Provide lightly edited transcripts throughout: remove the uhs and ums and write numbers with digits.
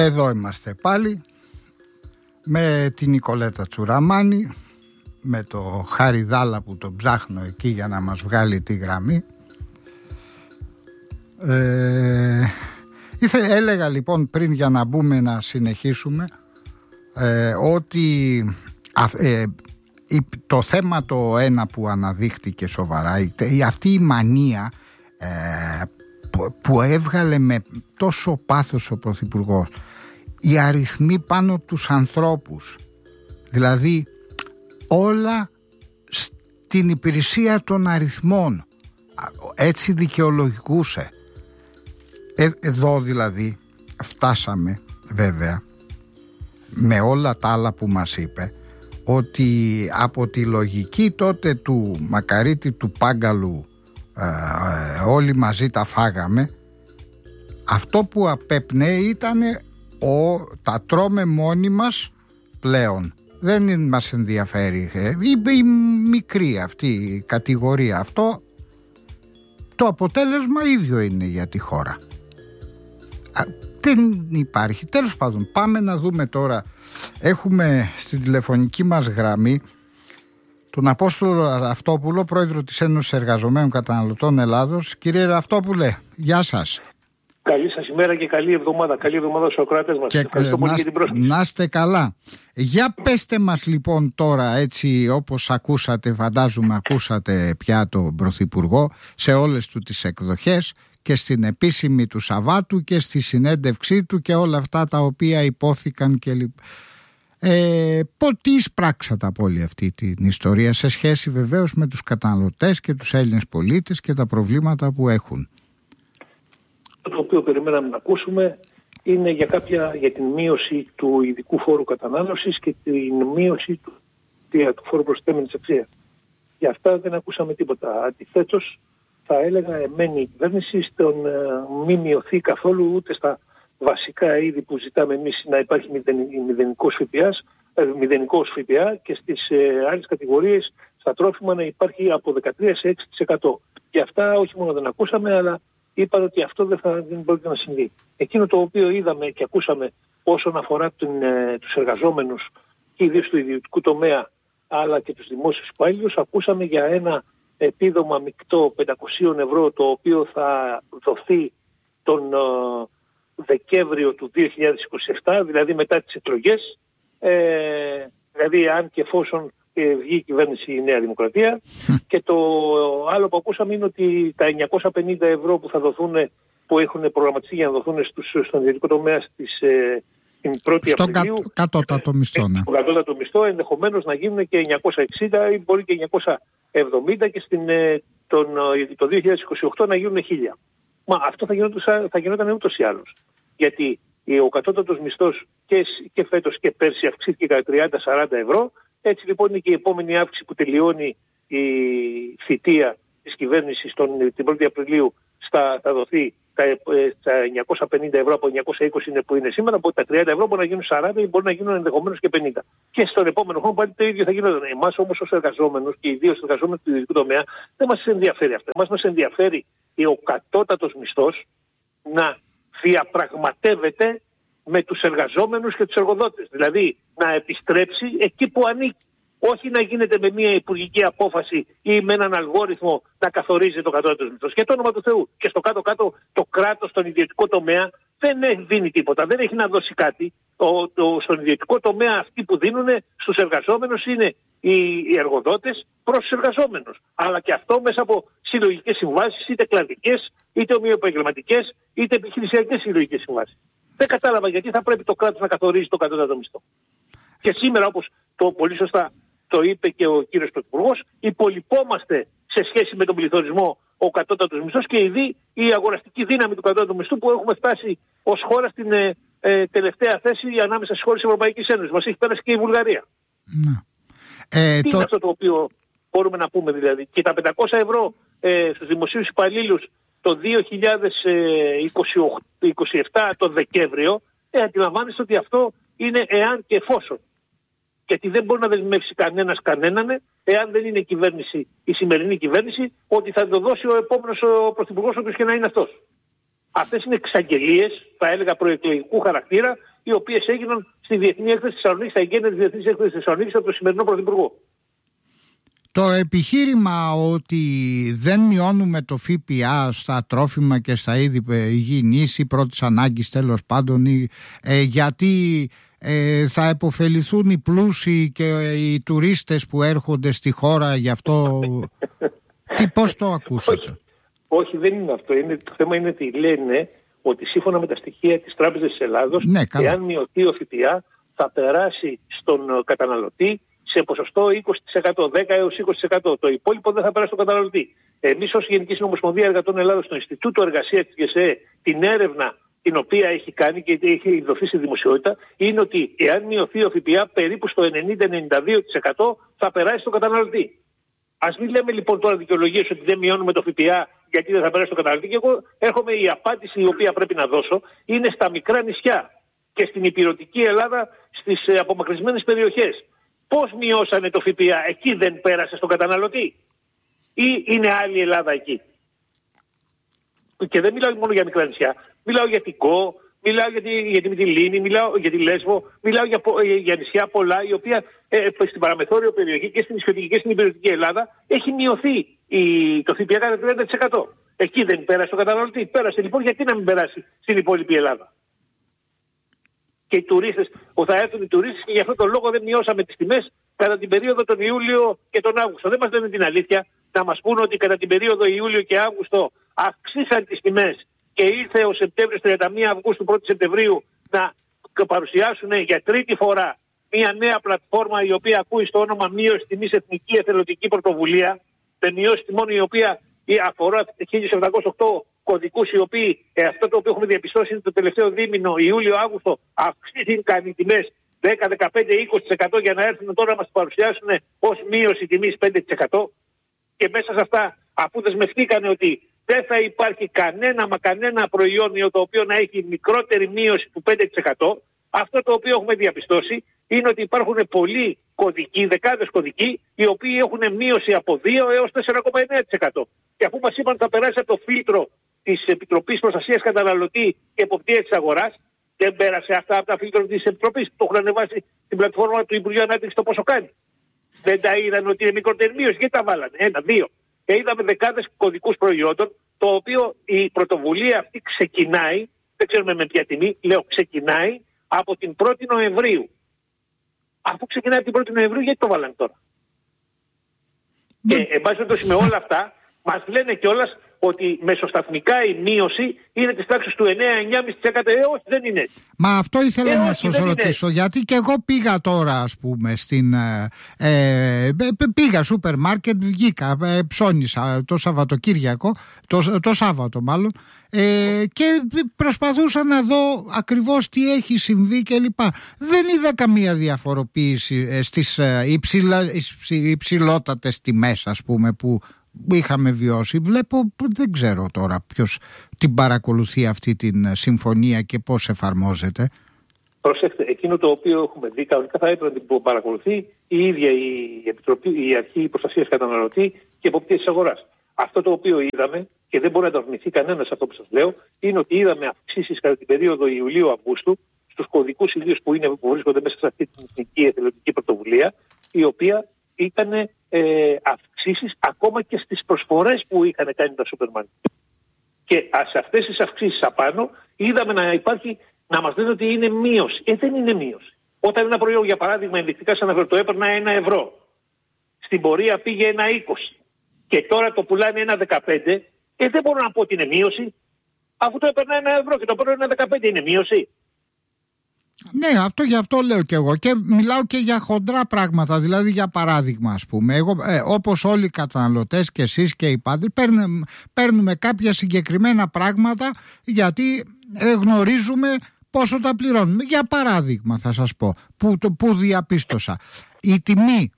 Εδώ είμαστε πάλι με την Νικολέτα Τσουραμάνη, με το Χάρη Δάλα που τον ψάχνω εκεί για να μας βγάλει τη γραμμή. Έλεγα λοιπόν πριν, για να μπούμε να συνεχίσουμε, ότι το θέμα το ένα που αναδείχτηκε σοβαρά, αυτή η μανία που έβγαλε με τόσο πάθος ο Πρωθυπουργός, οι αριθμοί πάνω τους ανθρώπους, δηλαδή όλα στην υπηρεσία των αριθμών, έτσι δικαιολογικούσε. Εδώ δηλαδή φτάσαμε βέβαια με όλα τα άλλα που μας είπε, ότι από τη λογική τότε του Μακαρίτη, του Πάγκαλου, όλοι μαζί τα φάγαμε, αυτό που απέπνεε ήταν τα τρώμε μόνοι μας πλέον, δεν μας ενδιαφέρει η μικρή αυτή η κατηγορία. Αυτό το αποτέλεσμα ίδιο είναι για τη χώρα. Δεν υπάρχει. Τέλος πάντων, πάμε να δούμε τώρα. Έχουμε στην τηλεφωνική μας γραμμή τον Απόστολο Ραφτόπουλο, πρόεδρο της Ένωσης Εργαζομένων Καταναλωτών Ελλάδος. Κύριε Ραφτόπουλε, γεια σας. Καλή σας ημέρα και καλή εβδομάδα. Καλή εβδομάδα στους ακροατές μας. Ευχαριστώ πολύ για την πρόσκληση. Να είστε καλά. Για πέστε μας λοιπόν τώρα, έτσι όπως ακούσατε, φαντάζομαι ακούσατε πια τον Πρωθυπουργό σε όλες του τις εκδοχές και στην επίσημη του Σαββάτου και στη συνέντευξή του και όλα αυτά τα οποία υπόθηκαν και τι εισπράξατε από όλη αυτή την ιστορία, σε σχέση βεβαίως με τους καταναλωτές και τους Έλληνες πολίτες και τα προβλήματα που έχουν? Το οποίο περιμέναμε να ακούσουμε είναι για την μείωση του ειδικού φόρου κατανάλωσης και την μείωση του φόρου προσθέμενης αξίας. Για αυτά δεν ακούσαμε τίποτα. Αντιθέτως, θα έλεγα, εμένει η κυβέρνηση στον μη μειωθεί καθόλου ούτε στα βασικά είδη που ζητάμε εμείς, να υπάρχει μηδενικός ΦΠΑ, και στις άλλες κατηγορίες στα τρόφιμα να υπάρχει από 13% σε 6%. Και αυτά όχι μόνο δεν ακούσαμε, αλλά είπαν ότι αυτό δεν μπορεί να συμβεί. Εκείνο το οποίο είδαμε και ακούσαμε όσον αφορά τους εργαζόμενους και ιδίως του ιδιωτικού τομέα αλλά και τους δημόσιους υπαλλήλους, ακούσαμε για ένα επίδομα μεικτό 500 ευρώ, το οποίο θα δοθεί τον Δεκέμβριο του 2027, δηλαδή μετά τις εκλογές, δηλαδή αν και εφόσον βγει η κυβέρνηση η Νέα Δημοκρατία. Και το άλλο που ακούσαμε είναι ότι τα 950 ευρώ που θα δοθούν, που έχουν προγραμματιστεί για να δοθούν στον ιδιωτικό τομέα την 1η Απριλίου, στο κατώτατο μισθό, ναι. Το κατώτατο μισθό ενδεχομένως να γίνουν και 960 ή μπορεί και 970 και το 2028 να γίνουν 1000. Μα αυτό θα γινόταν ούτως ή άλλως. Γιατί ο κατώτατος μισθός και φέτος και πέρσι αυξήθηκε κατά 30-40 ευρώ. Έτσι λοιπόν είναι και η επόμενη αύξηση που τελειώνει η θητεία της κυβέρνησης την 1η Απριλίου θα δοθεί τα 950 ευρώ από 920 είναι που είναι σήμερα, από τα 30 ευρώ μπορεί να γίνουν 40 ή μπορεί να γίνουν ενδεχομένως και 50. Και στον επόμενο χρόνο πάλι το ίδιο θα γινόταν. Εμάς όμως ως εργαζόμενους και ιδίως εργαζόμενους του ιδιωτικού τομέα δεν μας ενδιαφέρει αυτό. Εμάς μας ενδιαφέρει ο κατώτατος μισθός να διαπραγματεύεται με τους εργαζόμενους και τους εργοδότες. Δηλαδή να επιστρέψει εκεί που ανήκει. Όχι να γίνεται με μια υπουργική απόφαση ή με έναν αλγόριθμο να καθορίζει το κατώτατο μισθός. Και το όνομα του Θεού. Και στο κάτω-κάτω το κράτος στον ιδιωτικό τομέα δεν δίνει τίποτα. Δεν έχει να δώσει κάτι. Στον ιδιωτικό τομέα αυτοί που δίνουν στους εργαζόμενους είναι οι εργοδότες προς τους εργαζόμενους. Αλλά και αυτό μέσα από συλλογικές συμβάσεις, είτε κλαδικές, είτε ομοιοεπαγγελματικές, είτε επιχειρησιακές συλλογικές συμβάσεις. Δεν κατάλαβα γιατί θα πρέπει το κράτος να καθορίζει το κατώτατο μισθό. Και σήμερα, όπως το πολύ σωστά το είπε και ο κύριος Πρωθυπουργός, υπολοιπόμαστε σε σχέση με τον πληθωρισμό ο κατώτατος μισθός και η αγοραστική δύναμη του κατώτατου μισθού, που έχουμε φτάσει ως χώρα στην τελευταία θέση ανάμεσα στις χώρες της Ευρωπαϊκής Ένωσης. Μας έχει πέρασει και η Βουλγαρία. Τι είναι αυτό το οποίο μπορούμε να πούμε δηλαδή? Και τα 500 ευρώ στους δημοσίους υπαλλήλους το 2027 το Δεκέμβριο, αντιλαμβάνεστε ότι αυτό είναι εάν και εφόσον. Γιατί δεν μπορεί να δεσμεύσει κανένας κανέναν, εάν δεν είναι η σημερινή κυβέρνηση, ότι θα το δώσει ο επόμενος πρωθυπουργός, όποιος και να είναι αυτός. Αυτές είναι εξαγγελίες, θα έλεγα προεκλογικού χαρακτήρα, οι οποίες έγιναν στη Διεθνή Έκθεση Θεσσαλονίκης, στα εγγένεια της Διεθνής Έκθεσης Θεσσαλονίκης από τον σημερινό Πρωθυπουργό. Το επιχείρημα ότι δεν μειώνουμε το ΦΠΑ στα τρόφιμα και στα είδη υγιεινής ή πρώτης ανάγκης τέλος πάντων, γιατί θα επωφεληθούν οι πλούσιοι και οι τουρίστες που έρχονται στη χώρα, γι' αυτό πώς το ακούσατε? Όχι, δεν είναι αυτό. Το θέμα είναι ότι λένε ότι σύμφωνα με τα στοιχεία της Τράπεζας της Ελλάδος, εάν μειωθεί ο ΦΠΑ θα περάσει στον καταναλωτή σε ποσοστό 20%, 10 έως 20%. Το υπόλοιπο δεν θα περάσει στον καταναλωτή. Εμείς ως Γενική Συνομοσπονδία Εργατών Ελλάδος, στο Ινστιτούτο Εργασίας της ΓΕΣΕ, την έρευνα την οποία έχει κάνει και έχει δοθεί στη δημοσιότητα, είναι ότι εάν μειωθεί ο ΦΠΑ περίπου στο 90-92% θα περάσει στον καταναλωτή. Ας μην λέμε λοιπόν τώρα δικαιολογίες ότι δεν μειώνουμε το ΦΠΑ γιατί δεν θα περάσει στον καταναλωτή. Και εγώ έρχομαι, η απάντηση η οποία πρέπει να δώσω είναι στα μικρά νησιά και στην ηπειρωτική Ελλάδα, στις απομακρυσμένες περιοχές. Πώς μειώσανε το ΦΠΑ, εκεί δεν πέρασε στον καταναλωτή? Ή είναι άλλη Ελλάδα εκεί? Και δεν μιλάω μόνο για μικρά νησιά. Μιλάω για την Κο, μιλάω για τη Μυτιλήνη, μιλάω για τη Λέσβο, μιλάω για νησιά πολλά, η οποία στην παραμεθόριο περιοχή και στην νησιωτική και στην ηπειρωτική Ελλάδα έχει μειωθεί το ΦΠΑ κατά 30%. Εκεί δεν πέρασε στον καταναλωτή. Πέρασε λοιπόν, γιατί να μην περάσει στην υπόλοιπη Ελλάδα? Και οι τουρίστες, θα έρθουν οι τουρίστες και γι' αυτό τον λόγο δεν μειώσαμε τις τιμές κατά την περίοδο τον Ιούλιο και τον Αύγουστο. Δεν μας λένε την αλήθεια, να μας πούνε ότι κατά την περίοδο Ιούλιο και Αύγουστο αυξήσαν τις τιμές και ήρθε ο Σεπτέμβριος 31 Αυγούστου 1 Σεπτεμβρίου να παρουσιάσουν για τρίτη φορά μια νέα πλατφόρμα η οποία ακούει στο όνομα Μείωση Τιμής Εθνική Εθελοντική Πρωτοβουλία, με μειώσει τιμών η οποία αφορά 1708 κωδικούς, οι οποίοι αυτό το οποίο έχουμε διαπιστώσει είναι το τελευταίο δίμηνο, Ιούλιο-Αύγουστο, αυξήθηκαν οι τιμές 10, 15, 20% για να έρθουν τώρα να μας παρουσιάσουν ως μείωση τιμής 5%. Και μέσα σε αυτά, αφού δεσμευτήκανε ότι δεν θα υπάρχει κανένα προϊόν το οποίο να έχει μικρότερη μείωση του 5%, αυτό το οποίο έχουμε διαπιστώσει είναι ότι υπάρχουν πολλοί κωδικοί, δεκάδες κωδικοί, οι οποίοι έχουν μείωση από 2 έως 4,9%. Και αφού μας είπαν ότι θα περάσει από το φίλτρο της Επιτροπής Προστασίας Καταναλωτή και Εποπτείας της Αγοράς, δεν πέρασε αυτά από τα φίλτρα της Επιτροπής που το έχουν ανεβάσει στην πλατφόρμα του Υπουργείου Ανάπτυξης το πόσο κάνει. Δεν τα είδαν ότι είναι μικρότερη μείωση? Γιατί τα βάλανε? 1, 2. Και είδαμε δεκάδες κωδικούς προϊόντων, το οποίο η πρωτοβουλία αυτή ξεκινάει, δεν ξέρουμε με ποια τιμή, λέω ξεκινάει από την 1η Νοεμβρίου. Αφού ξεκινάει από την 1η Νοεμβρίου, γιατί το βάλανε τώρα? Και εν πάση περιπτώσει με όλα αυτά, μας λένε κιόλας ότι μεσοσταθμικά η μείωση είναι της τάξης του 9-9,5%. Όχι, δεν είναι. Μα αυτό ήθελα να σας ρωτήσω, γιατί και εγώ πήγα τώρα, ας πούμε, πήγα σούπερ μάρκετ, βγήκα, ψώνισα το Σαββατοκύριακο, το Σάββατο μάλλον, και προσπαθούσα να δω ακριβώς τι έχει συμβεί κλπ. Δεν είδα καμία διαφοροποίηση στις υψηλότατες τιμές, ας πούμε, που είχαμε βιώσει. Βλέπω, δεν ξέρω τώρα ποιος την παρακολουθεί αυτή την συμφωνία και πώς εφαρμόζεται. Προσέξτε, εκείνο το οποίο έχουμε δει, κανονικά θα έπρεπε να την παρακολουθεί η ίδια η Αρχή Προστασίας Καταναλωτή και Εποπτείας της Αγοράς. Αυτό το οποίο είδαμε, και δεν μπορεί να το αρνηθεί κανένας αυτό που σας λέω, είναι ότι είδαμε αυξήσεις κατά την περίοδο Ιουλίου-Αυγούστου στους κωδικούς ιδίως που βρίσκονται μέσα σε αυτή την Εθνική Εθελοντική Πρωτοβουλία, η οποία ήταν αυξήσεις ακόμα και στις προσφορές που είχαν κάνει τα σούπερ μάρκετ. Και σε αυτές τις αυξήσεις απάνω είδαμε να υπάρχει, να μας λένε ότι είναι μείωση. Δεν είναι μείωση. Όταν ένα προϊόν, για παράδειγμα, ενδεικτικά σαν αυτό, το έπαιρνα 1 ευρώ, στην πορεία πήγε 1,20 και τώρα το πουλάνε 1,15, δεν μπορώ να πω ότι είναι μείωση. Αφού το έπαιρνα 1 ευρώ και το παίρνω 1,15, είναι μείωση? Ναι, αυτό γι' αυτό λέω και εγώ. Και μιλάω και για χοντρά πράγματα. Δηλαδή, για παράδειγμα, ας πούμε, εγώ, όπως όλοι οι καταναλωτές και εσείς και οι πάντες, παίρνουμε κάποια συγκεκριμένα πράγματα γιατί γνωρίζουμε πόσο τα πληρώνουμε. Για παράδειγμα, θα σας πω, που διαπίστωσα. Η τιμή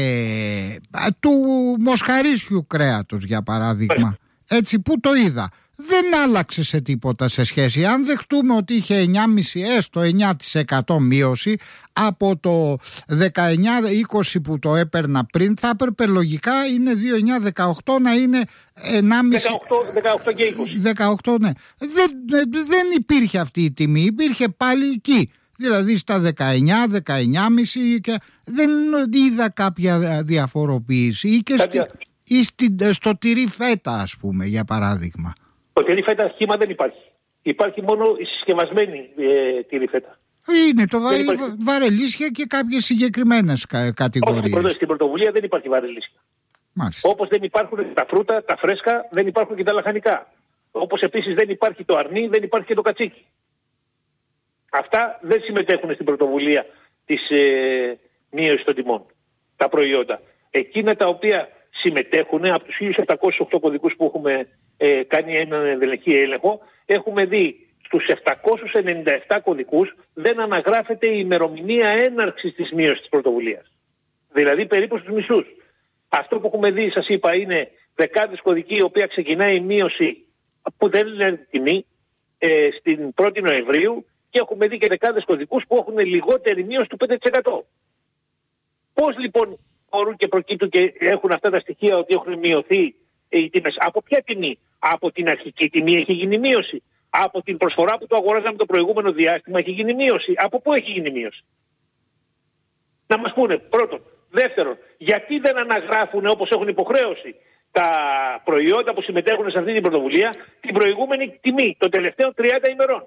του μοσχαρίσιου κρέατος, για παράδειγμα, έτσι, που το είδα, δεν άλλαξε σε τίποτα σε σχέση. Αν δεχτούμε ότι είχε 9,5 έστω 9% μείωση από το 19-20 που το έπαιρνα πριν, θα έπρεπε λογικά είναι 2,9-18 να είναι 1,5. 18 και 20. 18, ναι. Δεν υπήρχε αυτή η τιμή, υπήρχε πάλι εκεί. Δηλαδή στα 19, 19,5 και δεν είδα κάποια διαφοροποίηση ή στο τυρί φέτα, ας πούμε, για παράδειγμα. Το τυρί φέτα σχήμα δεν υπάρχει. Υπάρχει μόνο η συσκευασμένη τυρί φέτα. Είναι το βαρελίσια και κάποιες συγκεκριμένες κατηγορίες. Όχι, στην πρωτοβουλία δεν υπάρχει βαρελίσια. Όπως δεν υπάρχουν τα φρούτα, τα φρέσκα, δεν υπάρχουν και τα λαχανικά. Όπως επίσης δεν υπάρχει το αρνί, δεν υπάρχει και το κατσίκι. Αυτά δεν συμμετέχουν στην πρωτοβουλία της μείωσης των τιμών. Τα προϊόντα. Εκείνα τα οποία συμμετέχουν από τους 1.708 κωδικούς που έχουμε κάνει έναν ενδελεχή έλεγχο, έχουμε δει στους 797 κωδικούς δεν αναγράφεται η ημερομηνία έναρξης της μείωσης της πρωτοβουλίας. Δηλαδή περίπου στους μισούς. Αυτό που έχουμε δει, σας είπα, είναι δεκάδες κωδικοί, η οποία ξεκινάει η μείωση που δεν είναι τιμή στην 1η Νοεμβρίου, και έχουμε δει και δεκάδες κωδικούς που έχουν λιγότερη μείωση του 5%. Πώς λοιπόν μπορούν και προκύπτουν και έχουν αυτά τα στοιχεία ότι έχουν μειωθεί οι τιμές? Από ποια τιμή? Από την αρχική τιμή έχει γίνει μείωση? Από την προσφορά που το αγοράζαμε το προηγούμενο διάστημα έχει γίνει μείωση? Από πού έχει γίνει μείωση? Να μας πούνε πρώτον. Δεύτερον, γιατί δεν αναγράφουν όπως έχουν υποχρέωση τα προϊόντα που συμμετέχουν σε αυτή την πρωτοβουλία την προηγούμενη τιμή των τελευταίων 30 ημερών?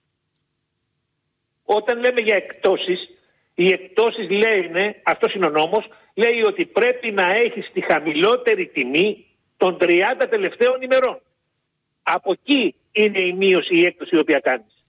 Όταν λέμε για εκτόσεις, οι εκτόσεις λένε, αυτός είναι ο νόμος, λέει ότι πρέπει να έχεις τη χαμηλότερη τιμή των 30 τελευταίων ημερών. Από εκεί είναι η μείωση, η έκπτωση η οποία κάνεις.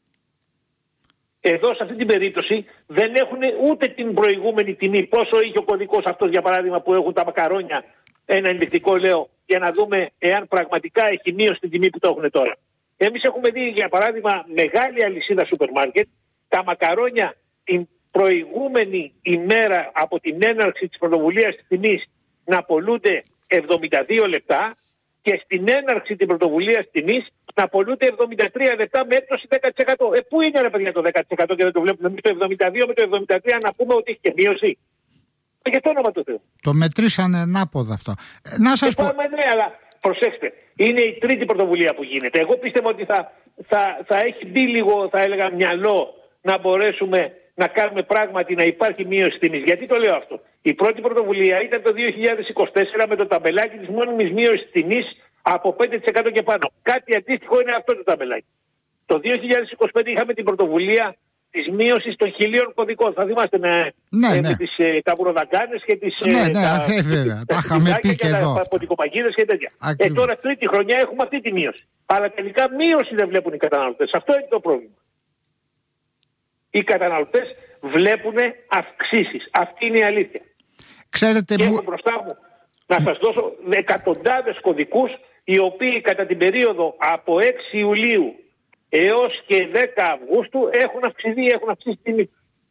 Εδώ σε αυτή την περίπτωση δεν έχουν ούτε την προηγούμενη τιμή. Πόσο είχε ο κωδικός αυτός, για παράδειγμα, που έχουν τα μακαρόνια, ένα ενδεικτικό λέω, για να δούμε εάν πραγματικά έχει μείωση την τιμή που το έχουν τώρα. Εμείς έχουμε δει, για παράδειγμα, μεγάλη αλυσίδα σούπερ μάρκετ, τα μακαρόνια την προηγούμενη ημέρα από την έναρξη της πρωτοβουλίας της τιμής να πωλούνται 72 λεπτά και στην έναρξη της πρωτοβουλίας τιμής να πωλούνται 73 λεπτά με έκπτωση 10%. Πού είναι, ρε παιδιά, το 10% και δεν το βλέπουμε εμείς? Το 72 με το 73 να πούμε ότι έχει και μείωση? Για το όνομα του Θεού. Το μετρήσανε ανάποδα αυτό. Να σας πω... Ναι, αλλά προσέξτε, είναι η τρίτη πρωτοβουλία που γίνεται. Εγώ πίστευα ότι θα έχει μπει λίγο, θα έλεγα, μυαλό να μπορέσουμε να κάνουμε πράγματι να υπάρχει μείωση τιμής. Γιατί το λέω αυτό? Η πρώτη πρωτοβουλία ήταν το 2024 με το ταμπελάκι της μόνιμης μείωσης τιμής από 5% και πάνω. Κάτι αντίστοιχο είναι αυτό το ταμπελάκι. Το 2025 είχαμε την πρωτοβουλία της μείωσης των 1.000 κωδικών. Θα θυμάστε με τις καβουροδαγκάνες και τις τα είχαμε πει και εδώ. Τα ποτικοπαγίδες και τέτοια. Τώρα τρίτη χρονιά έχουμε αυτή τη μείωση. Αλλά τελικά μείωση δεν βλέπουν οι καταναλωτές. Αυτό είναι το πρόβλημα. Οι καταναλωτές βλέπουν αυξήσεις. Αυτή είναι η αλήθεια. Ξέρετε, και έχω μπροστά μου να σας δώσω εκατοντάδες κωδικούς, οι οποίοι κατά την περίοδο από 6 Ιουλίου έως και 10 Αυγούστου έχουν αυξήσει τιμή.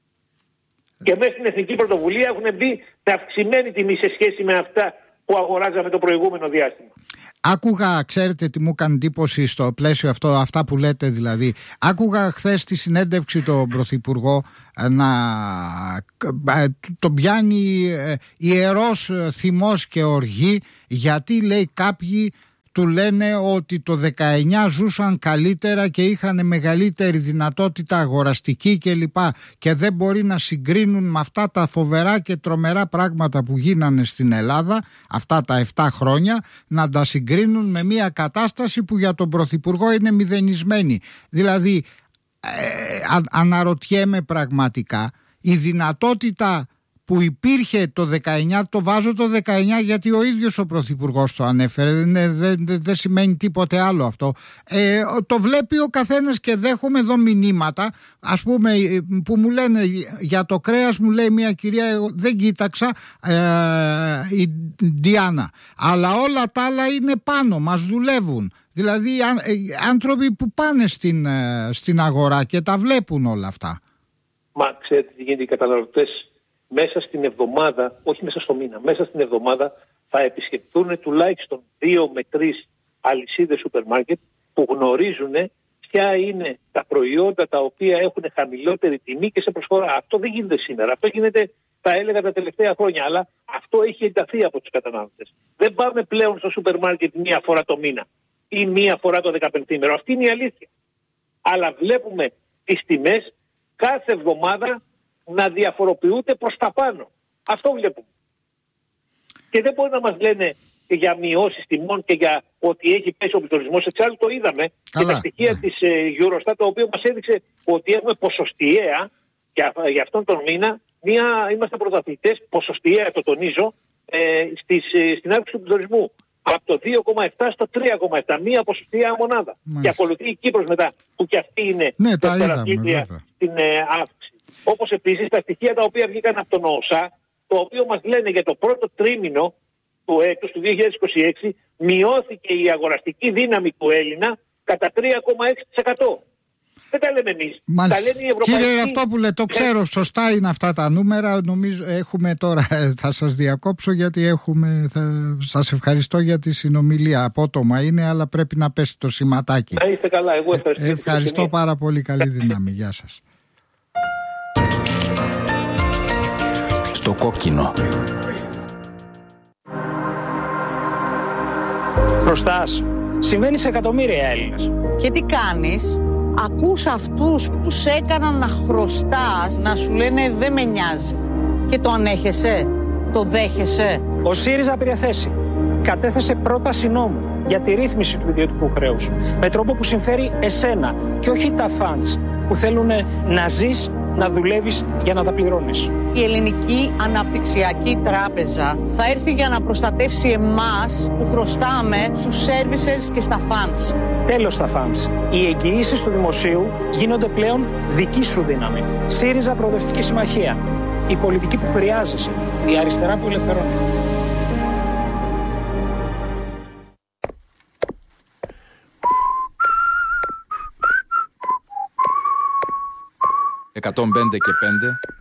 Και μέσα στην Εθνική Πρωτοβουλία έχουν μπει με αυξημένη τιμή σε σχέση με αυτά που αγοράζαμε το προηγούμενο διάστημα. Άκουγα, ξέρετε τι μου έκανε εντύπωση στο πλαίσιο αυτό, αυτά που λέτε δηλαδή. Άκουγα χθες στη συνέντευξη τον Πρωθυπουργό να τον πιάνει ιερός θυμός και οργή, γιατί λέει κάποιοι του λένε ότι το 19 ζούσαν καλύτερα και είχαν μεγαλύτερη δυνατότητα αγοραστική κλπ. Και δεν μπορεί να συγκρίνουν με αυτά τα φοβερά και τρομερά πράγματα που γίνανε στην Ελλάδα αυτά τα 7 χρόνια, να τα συγκρίνουν με μια κατάσταση που για τον Πρωθυπουργό είναι μηδενισμένη. Δηλαδή αναρωτιέμαι πραγματικά, η δυνατότητα που υπήρχε το 19, το βάζω το 19 γιατί ο ίδιος ο Πρωθυπουργός το ανέφερε, δεν σημαίνει τίποτε άλλο αυτό, το βλέπει ο καθένας. Και δέχομαι εδώ μηνύματα, ας πούμε, που μου λένε για το κρέας, μου λέει μια κυρία, δεν κοίταξα, η Διάννα, αλλά όλα τα άλλα είναι πάνω, μας δουλεύουν. Δηλαδή άνθρωποι που πάνε στην αγορά και τα βλέπουν όλα αυτά. Μα ξέρετε τι γίνεται? Οι καταναλωτές μέσα στην εβδομάδα, όχι μέσα στο μήνα, μέσα στην εβδομάδα θα επισκεφτούν τουλάχιστον 2 με 3 αλυσίδες σούπερ μάρκετ που γνωρίζουν ποια είναι τα προϊόντα τα οποία έχουν χαμηλότερη τιμή και σε προσφορά. Αυτό δεν γίνεται σήμερα. Αυτό γίνεται, τα έλεγα, τα τελευταία χρόνια. Αλλά αυτό έχει ενταθεί από τους καταναλωτές. Δεν πάμε πλέον στο σούπερ μάρκετ μία φορά το μήνα ή μία φορά το 15ημερο. Αυτή είναι η αλήθεια. Αλλά βλέπουμε τις τιμές κάθε εβδομάδα να διαφοροποιούνται προς τα πάνω. Αυτό βλέπουμε. Και δεν μπορεί να μας λένε για μειώσεις τιμών και για ότι έχει πέσει ο πληθωρισμός. Εξάλλου το είδαμε και τα στοιχεία της Eurostat, το οποίο μας έδειξε ότι έχουμε ποσοστιαία για αυτόν τον μήνα. Είμαστε πρωταθλητές, ποσοστιαία το τονίζω, στην αύξηση του πληθωρισμού. Από το 2,7 στο 3,7, μία ποσοστιαία μονάδα. Και ακολουθεί η Κύπρος μετά, που και αυτή είναι πρωταθλήτρια στην αύξηση. Όπως επίσης τα στοιχεία τα οποία βγήκαν από τον ΟΣΑ, το οποίο μας λένε για το πρώτο τρίμηνο του έτους του 2026, μειώθηκε η αγοραστική δύναμη του Έλληνα κατά 3,6%. Δεν τα λέμε εμείς. Τα λένε οι ευρωπαϊκοί. Κύριε, αυτό που λέτε, το ξέρω, σωστά είναι αυτά τα νούμερα. Νομίζω έχουμε τώρα, θα σας διακόψω γιατί σας ευχαριστώ για τη συνομιλία. Απότομα είναι, αλλά πρέπει να πέσει το σηματάκι. Να είστε καλά, εγώ ευχαριστώ πάρα πολύ, καλή δύναμη. Γεια σας. Στο κόκκινο. Χρωστάς. Συμβαίνει σε εκατομμύρια Έλληνες. Και τι κάνεις? Ακούς αυτούς που σε έκαναν να χρωστάς να σου λένε δεν με νοιάζει. Και το ανέχεσαι, το δέχεσαι. Ο ΣΥΡΙΖΑ πήρε θέση. Κατέθεσε πρόταση νόμου για τη ρύθμιση του ιδιωτικού χρέους. Με τρόπο που συμφέρει εσένα και όχι τα φαντς που θέλουν να ζεις, να δουλεύεις για να τα πληρώνεις. Η Ελληνική Αναπτυξιακή Τράπεζα θα έρθει για να προστατεύσει εμάς που χρωστάμε στους servicers και στα funds. Τέλος στα funds. Οι εγγυήσεις του δημοσίου γίνονται πλέον δική σου δύναμη. ΣΥΡΙΖΑ Προοδευτική Συμμαχία. Η πολιτική που χρειάζεσαι. Η αριστερά που ελευθερώνει. «105 και 5»